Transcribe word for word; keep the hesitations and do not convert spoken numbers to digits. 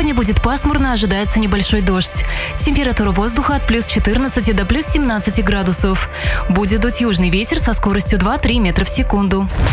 Сегодня будет пасмурно, ожидается небольшой дождь. Температура воздуха от плюс четырнадцати до плюс семнадцати градусов. Будет дуть южный ветер со скоростью два-три метра в секунду.